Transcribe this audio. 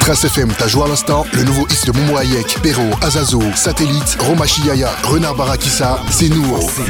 Trace FM t'a joué à l'instant, le nouveau hit de Momo Hayek, Perro, Azazo, Satellite, Roma Chiaya, Renard Barakissa, c'est nous.